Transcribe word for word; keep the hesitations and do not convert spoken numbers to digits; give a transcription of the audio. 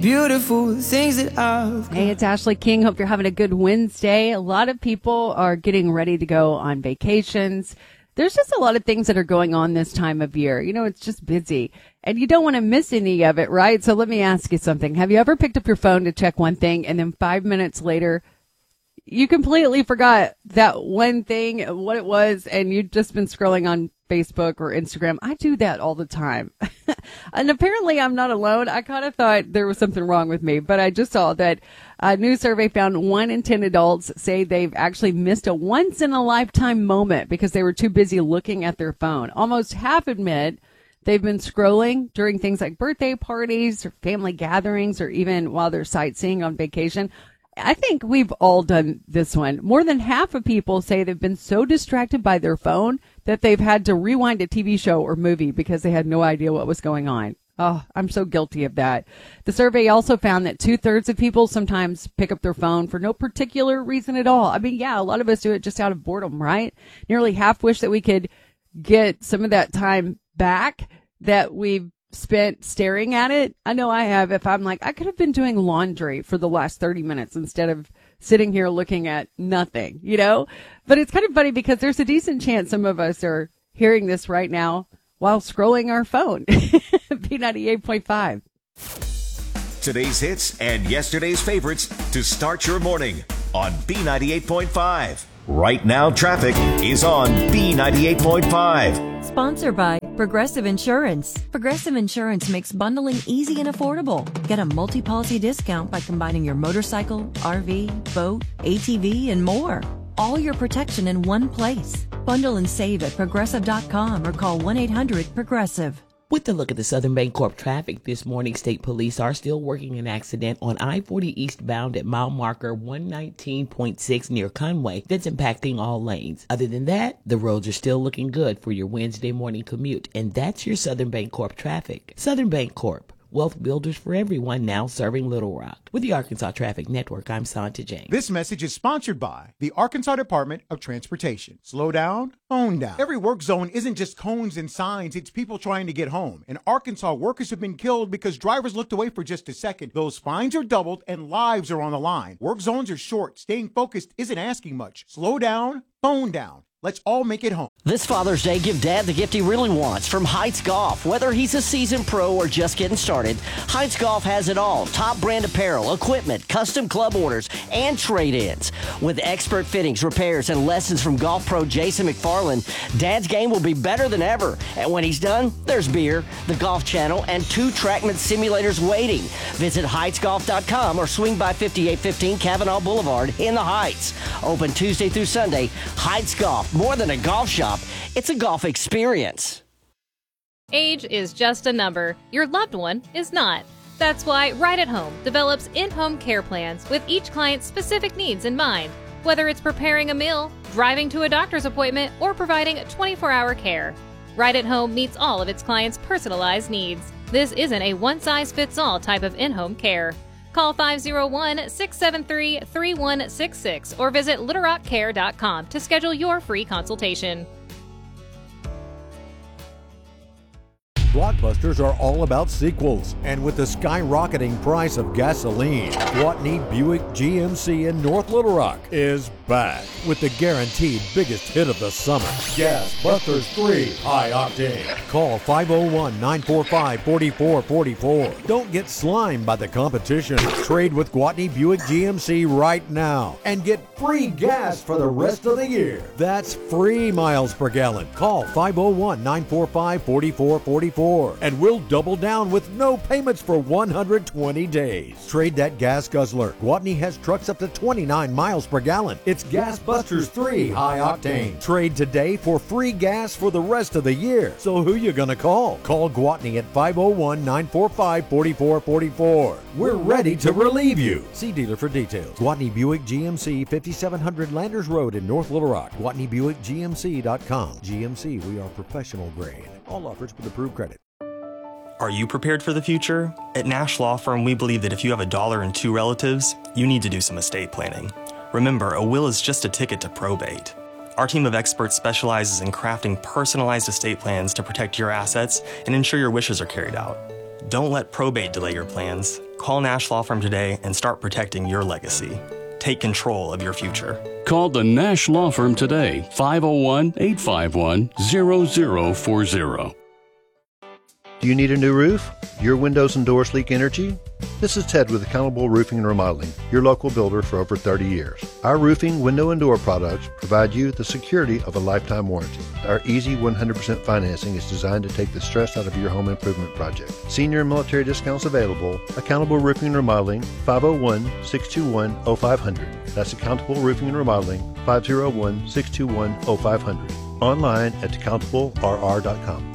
beautiful things that I've got. Hey, it's Ashley King. Hope you're having a good Wednesday. A lot of people are getting ready to go on vacations. There's just a lot of things that are going on this time of year. You know, it's just busy and you don't want to miss any of it, right? So let me ask you something. Have you ever picked up your phone to check one thing and then five minutes later, you completely forgot that one thing, what it was, and you've just been scrolling on Facebook or Instagram? I do that all the time. And apparently I'm not alone. I kind of thought there was something wrong with me, but I just saw that a new survey found one in ten adults say they've actually missed a once in a lifetime moment because they were too busy looking at their phone. Almost half admit they've been scrolling during things like birthday parties or family gatherings or even while they're sightseeing on vacation. I think we've all done this one. More than half of people say they've been so distracted by their phone that they've had to rewind a T V show or movie because they had no idea what was going on. Oh, I'm so guilty of that. The survey also found that two thirds of people sometimes pick up their phone for no particular reason at all. I mean, yeah, a lot of us do it just out of boredom, right? Nearly half wish that we could get some of that time back that we've spent staring at it. I know I have. If I'm like, I could have been doing laundry for the last thirty minutes instead of sitting here looking at nothing, you know? But it's kind of funny because there's a decent chance some of us are hearing this right now while scrolling our phone. B ninety-eight point five. Today's hits and yesterday's favorites to start your morning on B ninety-eight point five. Right now, traffic is on B ninety-eight point five. Sponsored by Progressive Insurance. Progressive Insurance makes bundling easy and affordable. Get a multi-policy discount by combining your motorcycle, R V, boat, A T V, and more. All your protection in one place. Bundle and save at progressive dot com or call one eight hundred progressive. With a look at the Southern Bancorp traffic this morning, state police are still working an accident on I forty eastbound at mile marker one nineteen point six near Conway that's impacting all lanes. Other than that, the roads are still looking good for your Wednesday morning commute, and that's your Southern Bancorp traffic. Southern Bancorp, wealth builders for everyone, now serving Little Rock. With the Arkansas Traffic Network, I'm Santa James. This message is sponsored by the Arkansas Department of Transportation. Slow down, phone down. Every work zone isn't just cones and signs, it's people trying to get home. In Arkansas, workers have been killed because drivers looked away for just a second. Those fines are doubled and lives are on the line. Work zones are short. Staying focused isn't asking much. Slow down, phone down. Let's all make it home. This Father's Day, give Dad the gift he really wants from Heights Golf. Whether he's a seasoned pro or just getting started, Heights Golf has it all. Top brand apparel, equipment, custom club orders, and trade-ins. With expert fittings, repairs, and lessons from golf pro Jason McFarland, Dad's game will be better than ever. And when he's done, there's beer, the Golf Channel, and two TrackMan simulators waiting. Visit heights golf dot com or swing by fifty-eight fifteen Cavanaugh Boulevard in the Heights. Open Tuesday through Sunday. Heights Golf. More than a golf shop, it's a golf experience. Age is just a number. Your loved one is not. That's why Right at Home develops in-home care plans with each client's specific needs in mind. Whether it's preparing a meal, driving to a doctor's appointment, or providing twenty-four hour care, Right at Home meets all of its clients' personalized needs. This isn't a one-size-fits-all type of in-home care. Call five oh one, six seven three, three one six six or visit little rock care dot com to schedule your free consultation. Blockbusters are all about sequels, and with the skyrocketing price of gasoline, Gwatney Buick G M C in North Little Rock is back with the guaranteed biggest hit of the summer, Gas Busters three High Octane. Call five oh one, nine four five, four four four four. Don't get slimed by the competition. Trade with Gwatney Buick G M C right now and get free gas for the rest of the year. That's free miles per gallon. Call five oh one, nine four five, four four four four. And we'll double down with no payments for one hundred twenty days. Trade that gas guzzler. Gwatney has trucks up to twenty-nine miles per gallon. It's Gas Busters three High Octane. Trade today for free gas for the rest of the year. So who you gonna call? Call Gwatney at five oh one, nine four five, four four four four. We're ready to relieve you. See dealer for details. Gwatney Buick G M C, fifty-seven hundred Landers Road in North Little Rock. Gwatney Buick G M C dot com. G M C, we are professional grade. All offers with approved credit. Are you prepared for the future? At Nash Law Firm, we believe that if you have a dollar and two relatives, you need to do some estate planning. Remember, a will is just a ticket to probate. Our team of experts specializes in crafting personalized estate plans to protect your assets and ensure your wishes are carried out. Don't let probate delay your plans. Call Nash Law Firm today and start protecting your legacy. Take control of your future. Call the Nash Law Firm today, five oh one, eight five one, zero zero four zero. Do you need a new roof? Your windows and doors leak energy? This is Ted with Accountable Roofing and Remodeling, your local builder for over thirty years. Our roofing, window, and door products provide you the security of a lifetime warranty. Our easy one hundred percent financing is designed to take the stress out of your home improvement project. Senior and military discounts available. Accountable Roofing and Remodeling, five oh one, six two one, oh five hundred. That's Accountable Roofing and Remodeling, five oh one, six two one, oh five hundred. Online at accountable r r dot com.